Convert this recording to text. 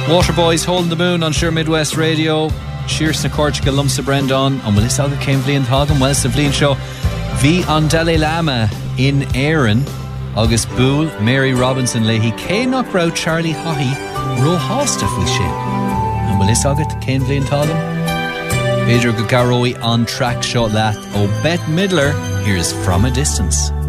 Waterboys holding the moon on Sure Midwest Radio. Cheers na Corsica Lumsa Brendan and will this aga came Vlian Thagan well sa Vlian show V on Dalai Lama in Aaron August Boole Mary Robinson Leahy Kay Knockrow Charlie Haughey Ro Halstuff with Shin and will this aga came Vlian Thagan Pedro Gagaroi on track shot that O Bette Midler here's From a Distance.